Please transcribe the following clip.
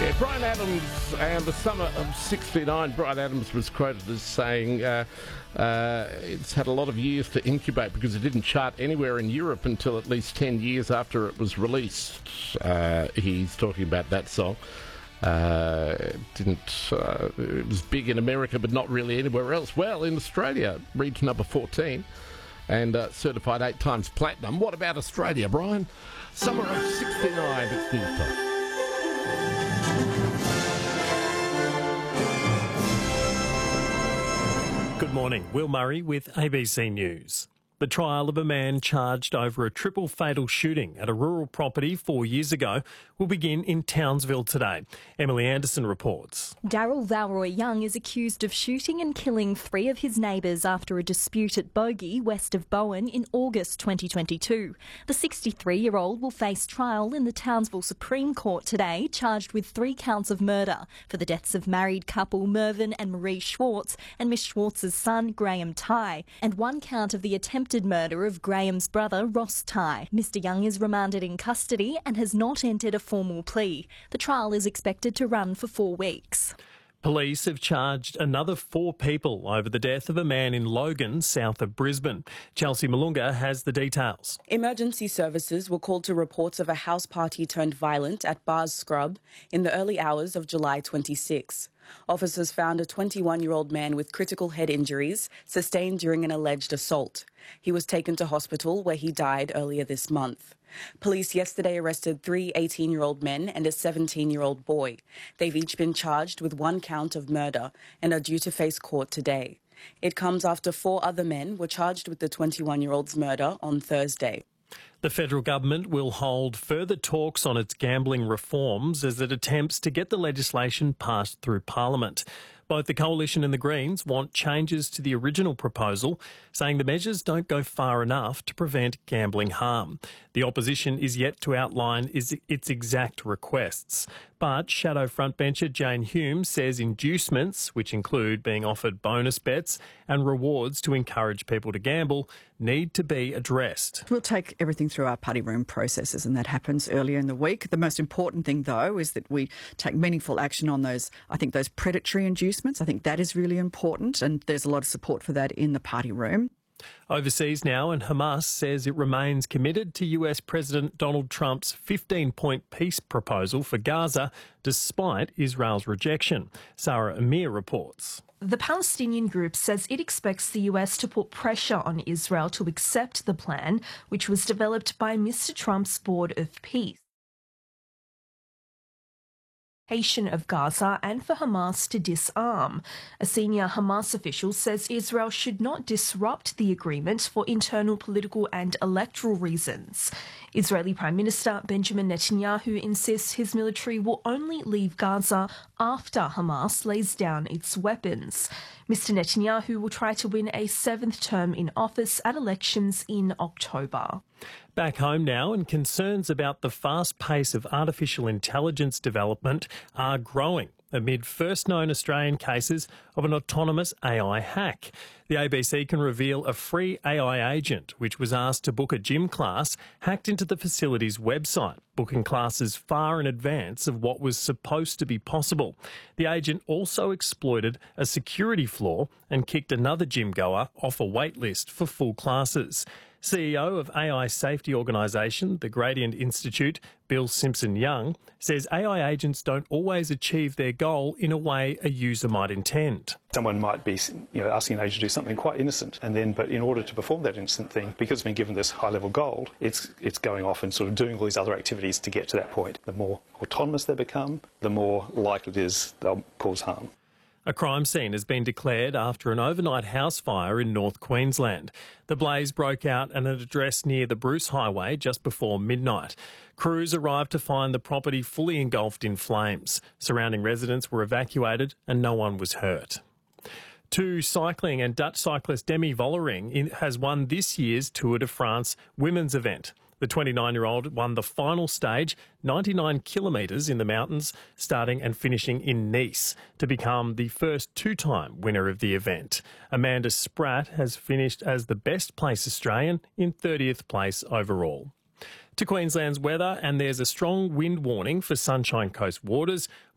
Yeah, Bryan Adams and the summer of '69. Bryan Adams was quoted as saying it's had a lot of years to incubate because it didn't chart anywhere in Europe until at least 10 years after it was released. He's talking about that song. It was big in America, but not really anywhere else. Well, in Australia, reached number 14 and certified 8 times platinum. What about Australia, Brian? Summer of '69. It's news time. Good morning, Will Murray with ABC News. The trial of a man charged over a triple fatal shooting at a rural property 4 years ago will begin in Townsville today. Emily Anderson reports. Daryl Valroy Young is accused of shooting and killing 3 of his neighbours after a dispute at Bogey, west of Bowen, in August 2022. The 63-year-old will face trial in the Townsville Supreme Court today, charged with 3 counts of murder for the deaths of married couple Mervyn and Marie Schwartz and Miss Schwartz's son Graham Tighe, and 1 count of the attempted murder of Graham's brother Ross Tighe. Mr Young is remanded in custody and has not entered a formal plea. The trial is expected to run for 4 weeks. Police have charged another 4 people over the death of a man in Logan, south of Brisbane. Chelsea Malunga has the details. Emergency services were called to reports of a house party turned violent at Bars Scrub in the early hours of July 26. Officers found a 21-year-old man with critical head injuries sustained during an alleged assault. He was taken to hospital where he died earlier this month. Police yesterday arrested 3 18-year-old men and a 17-year-old boy. They've each been charged with 1 count of murder and are due to face court today. It comes after 4 other men were charged with the 21-year-old's murder on Thursday. The federal government will hold further talks on its gambling reforms as it attempts to get the legislation passed through Parliament. Both the Coalition and the Greens want changes to the original proposal, saying the measures don't go far enough to prevent gambling harm. The opposition is yet to outline its exact requests. But Shadow frontbencher Jane Hume says inducements, which include being offered bonus bets and rewards to encourage people to gamble, need to be addressed. We'll take everything through our party room processes, and that happens earlier in the week. The most important thing, though, is that we take meaningful action on those predatory inducements. I think that is really important, and there's a lot of support for that in the party room. Overseas now, and Hamas says it remains committed to US President Donald Trump's 15-point peace proposal for Gaza, despite Israel's rejection. Sarah Amir reports. The Palestinian group says it expects the US to put pressure on Israel to accept the plan, which was developed by Mr. Trump's Board of Peace of Gaza and for Hamas to disarm. A senior Hamas official says Israel should not disrupt the agreement for internal political and electoral reasons. Israeli Prime Minister Benjamin Netanyahu insists his military will only leave Gaza after Hamas lays down its weapons. Mr. Netanyahu will try to win a 7th term in office at elections in October. Back home now, and concerns about the fast pace of artificial intelligence development are growing amid first known Australian cases of an autonomous AI hack. The ABC can reveal a free AI agent, which was asked to book a gym class, hacked into the facility's website, booking classes far in advance of what was supposed to be possible. The agent also exploited a security flaw and kicked another gym goer off a wait list for full classes. CEO of AI safety organisation, the Gradient Institute, Bill Simpson-Young, says AI agents don't always achieve their goal in a way a user might intend. Someone might be asking an agent to do something quite innocent, but in order to perform that innocent thing, because it's been given this high-level goal, it's going off and sort of doing all these other activities to get to that point. The more autonomous they become, the more likely it is they'll cause harm. A crime scene has been declared after an overnight house fire in North Queensland. The blaze broke out at an address near the Bruce Highway just before midnight. Crews arrived to find the property fully engulfed in flames. Surrounding residents were evacuated and no one was hurt. To cycling, and Dutch cyclist Demi Vollering has won this year's Tour de France women's event. The 29-year-old won the final stage, 99 kilometres in the mountains, starting and finishing in Nice, to become the first 2-time winner of the event. Amanda Spratt has finished as the best place Australian in 30th place overall. To Queensland's weather, and there's a strong wind warning for Sunshine Coast waters.